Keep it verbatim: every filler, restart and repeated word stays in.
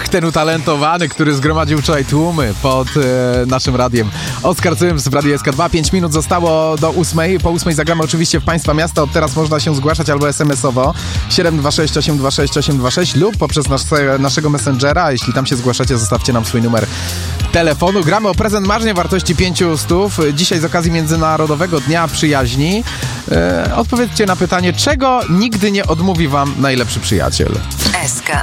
ten utalentowany, który zgromadził wczoraj tłumy pod e, naszym radiem. Oskar Cyms w Radiu S K dwa. Pięć minut zostało do ósmej. Po ósmej zagramy oczywiście w Państwa miasta. Od teraz można się zgłaszać albo es em esowo siedem dwa sześć osiem dwa sześć osiem dwa sześć lub poprzez nas, naszego Messengera. Jeśli tam się zgłaszacie, zostawcie nam swój numer telefonu. Gramy o prezent marzenia wartości pięciu stów. Dzisiaj z okazji Międzynarodowego Dnia Przyjaźni. E, odpowiedzcie na pytanie, czego nigdy nie odmówi wam najlepszy przyjaciel. S K